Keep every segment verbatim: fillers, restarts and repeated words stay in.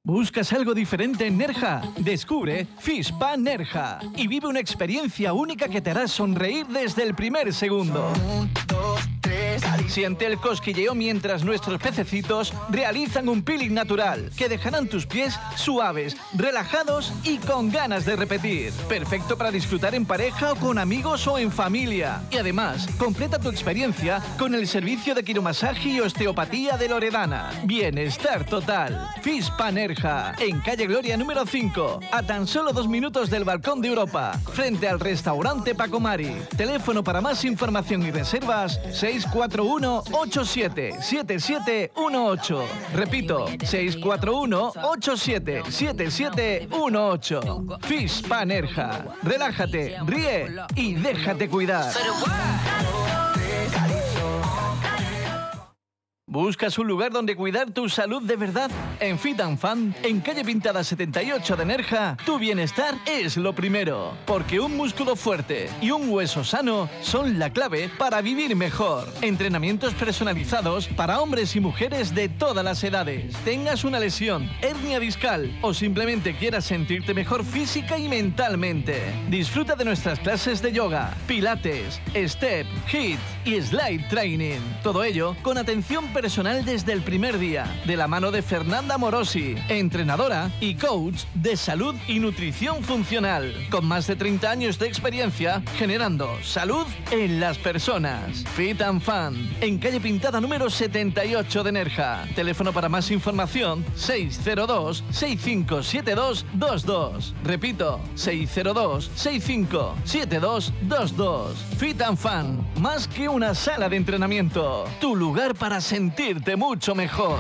¿Buscas algo diferente en Nerja? Descubre Fishpa Nerja y vive una experiencia única que te hará sonreír desde el primer segundo. Siente el cosquilleo mientras nuestros pececitos realizan un peeling natural que dejarán tus pies suaves, relajados y con ganas de repetir. Perfecto para disfrutar en pareja o con amigos o en familia. Y además, completa tu experiencia con el servicio de quiromasaje y osteopatía de Loredana. Bienestar total. Fishpa Nerja, en calle Gloria número cinco, a tan solo dos minutos del Balcón de Europa, frente al restaurante Paco Mari. Teléfono para más información y reservas seis cuatro uno, ocho siete, siete siete uno ocho. Repito, seis cuatro uno, ocho siete, siete siete uno ocho. Fishpa Nerja. Relájate, ríe y déjate cuidar. ¿Buscas un lugar donde cuidar tu salud de verdad? En Fit and Fun, en calle Pintada setenta y ocho de Nerja, tu bienestar es lo primero. Porque un músculo fuerte y un hueso sano son la clave para vivir mejor. Entrenamientos personalizados para hombres y mujeres de todas las edades. Tengas una lesión, hernia discal o simplemente quieras sentirte mejor física y mentalmente. Disfruta de nuestras clases de yoga, pilates, step, hit y slide training. Todo ello con atención personalizada. Personal desde el primer día, de la mano de Fernanda Morosi, entrenadora y coach de salud y nutrición funcional, con más de treinta años de experiencia generando salud en las personas. Fit and Fun, en calle Pintada número setenta y ocho de Nerja. Teléfono para más información seis cero dos, seis cinco siete dos dos dos. Repito, seis cero dos, seis cinco siete dos dos dos. Fit and Fun, más que una sala de entrenamiento, tu lugar para sentir sentirte mucho mejor.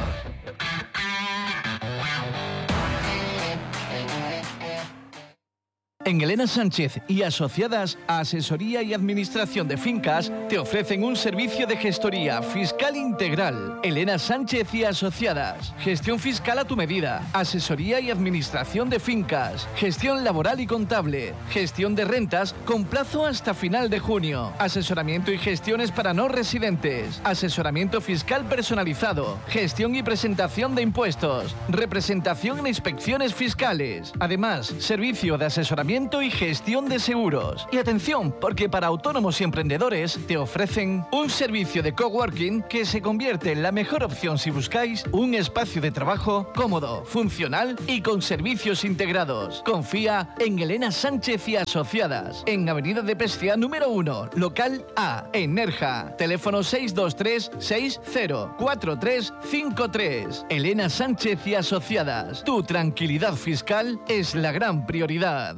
En Elena Sánchez y Asociadas, Asesoría y Administración de Fincas, te ofrecen un servicio de gestoría fiscal integral. Elena Sánchez y Asociadas, gestión fiscal a tu medida, asesoría y administración de fincas, gestión laboral y contable, gestión de rentas con plazo hasta final de junio, asesoramiento y gestiones para no residentes, asesoramiento fiscal personalizado, gestión y presentación de impuestos, representación en inspecciones fiscales. Además, servicio de asesoramiento y gestión de seguros. Y atención, porque para autónomos y emprendedores te ofrecen un servicio de coworking que se convierte en la mejor opción si buscáis un espacio de trabajo cómodo, funcional y con servicios integrados. Confía en Elena Sánchez y Asociadas, en Avenida de Pescia número uno, local A, en Nerja. Teléfono seis dos tres, seis cero cuatro tres cinco tres. Elena Sánchez y Asociadas. Tu tranquilidad fiscal es la gran prioridad.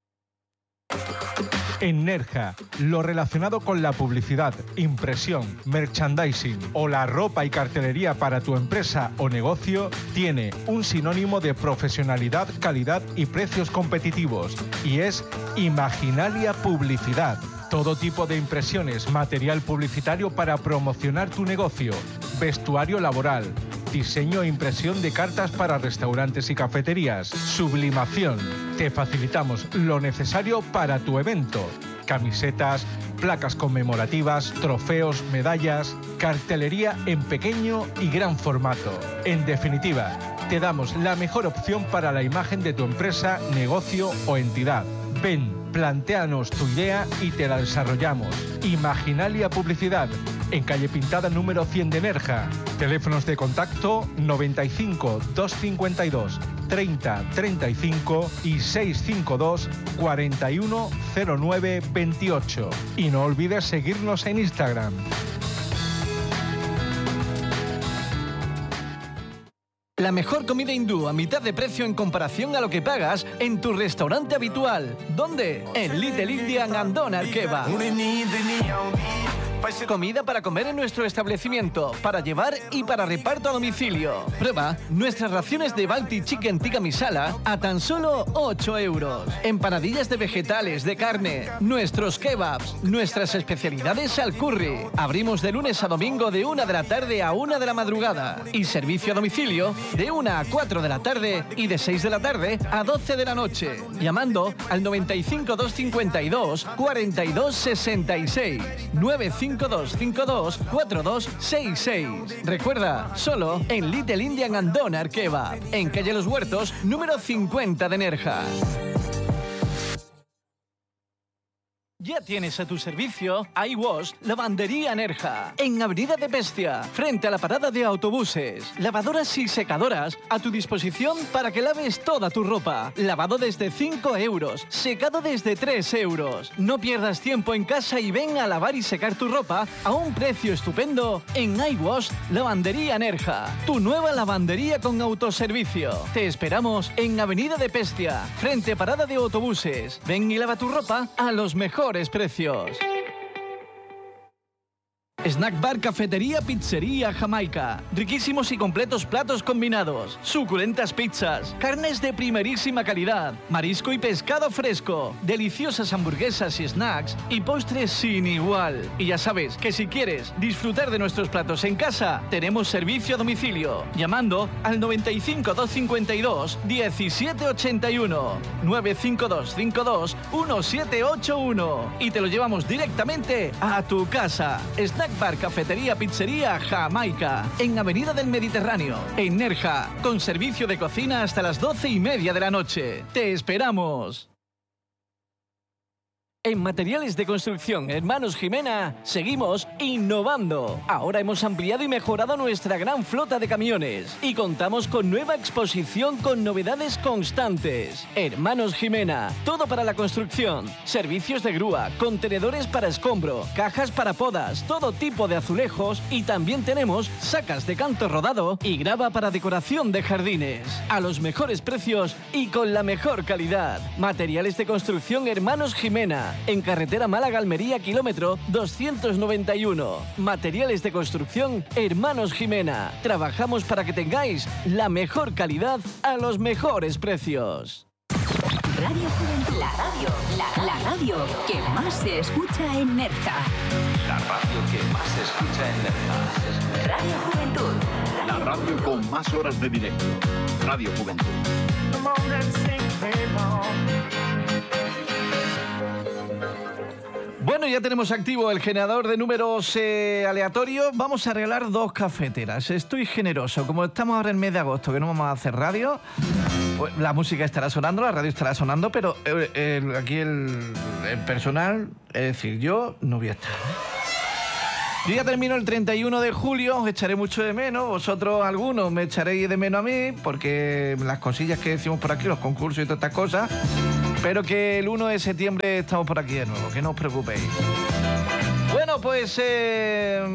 En Nerja, lo relacionado con la publicidad, impresión, merchandising o la ropa y cartelería para tu empresa o negocio tiene un sinónimo de profesionalidad, calidad y precios competitivos, y es Imaginalia Publicidad. Todo tipo de impresiones, material publicitario para promocionar tu negocio, vestuario laboral, diseño e impresión de cartas para restaurantes y cafeterías, sublimación. Te facilitamos lo necesario para tu evento. Camisetas, placas conmemorativas, trofeos, medallas, cartelería en pequeño y gran formato. En definitiva, te damos la mejor opción para la imagen de tu empresa, negocio o entidad. Ven, plantéanos tu idea y te la desarrollamos. Imaginalia Publicidad, en calle Pintada número cien de Nerja. Teléfonos de contacto noventa y cinco, doscientos cincuenta y dos, treinta treinta y cinco y seiscientos cincuenta y dos, cuarenta y uno cero nueve veintiocho. Y no olvides seguirnos en Instagram. La mejor comida hindú a mitad de precio en comparación a lo que pagas en tu restaurante habitual. ¿Dónde? En Little Indian and Donald Kebab. Comida para comer en nuestro establecimiento, para llevar y para reparto a domicilio. Prueba nuestras raciones de Balti Chicken Tikka Masala a tan solo ocho euros. Empanadillas de vegetales, de carne, nuestros kebabs, nuestras especialidades al curry. Abrimos de lunes a domingo de una de la tarde a una de la madrugada. Y servicio a domicilio de una a cuatro de la tarde y de seis de la tarde a doce de la noche. Llamando al noventa y cinco, doscientos cincuenta y dos, cuarenta y dos sesenta y seis. noventa y cinco cinco dos cinco dos, cuatro dos seis seis. Recuerda, solo en Little Indian and Doner Kebab, en calle Los Huertos, número cincuenta de Nerja. Ya tienes a tu servicio iWash Lavandería Nerja, en Avenida de Bestia, frente a la parada de autobuses. Lavadoras y secadoras a tu disposición para que laves toda tu ropa. Lavado desde cinco euros, secado desde tres euros. No pierdas tiempo en casa y ven a lavar y secar tu ropa a un precio estupendo en iWash Lavandería Nerja, tu nueva lavandería con autoservicio. Te esperamos en Avenida de Bestia, frente a parada de autobuses. Ven y lava tu ropa a los mejores precios. Snack Bar, Cafetería, Pizzería Jamaica. Riquísimos y completos platos combinados. Suculentas pizzas. Carnes de primerísima calidad. Marisco y pescado fresco. Deliciosas hamburguesas y snacks. Y postres sin igual. Y ya sabes que si quieres disfrutar de nuestros platos en casa, tenemos servicio a domicilio. Llamando al noventa y cinco, doscientos cincuenta y dos, diecisiete ochenta y uno. nueve cinco dos cinco dos, uno siete ocho uno. Y te lo llevamos directamente a tu casa. Snack Bar, Cafetería, Pizzería Jamaica, en Avenida del Mediterráneo, en Nerja, con servicio de cocina hasta las doce y media de la noche. ¡Te esperamos! En Materiales de Construcción Hermanos Jimena seguimos innovando. Ahora hemos ampliado y mejorado nuestra gran flota de camiones y contamos con nueva exposición con novedades constantes. Hermanos Jimena, todo para la construcción. Servicios de grúa, contenedores para escombro, cajas para podas, todo tipo de azulejos y también tenemos sacas de canto rodado y grava para decoración de jardines. A los mejores precios y con la mejor calidad. Materiales de Construcción Hermanos Jimena. En carretera Málaga-Almería, kilómetro doscientos noventa y uno. Materiales de Construcción Hermanos Jimena. Trabajamos para que tengáis la mejor calidad a los mejores precios. Radio Juventud. La radio, la, la radio que más se escucha en Nerja. La radio que más se escucha en Nerja. Radio Juventud. La radio con más horas de directo. Radio Juventud. Bueno, ya tenemos activo el generador de números eh, aleatorios. Vamos a regalar dos cafeteras. Estoy generoso. Como estamos ahora en mes de agosto, que no vamos a hacer radio, pues la música estará sonando, la radio estará sonando, pero eh, eh, aquí el, el personal, es decir, yo no voy a estar. Yo ya termino el treinta y uno de julio, os echaré mucho de menos, vosotros algunos me echaréis de menos a mí, porque las cosillas que decimos por aquí, los concursos y todas estas cosas, pero que el uno de septiembre estamos por aquí de nuevo, que no os preocupéis. Bueno, pues... Eh...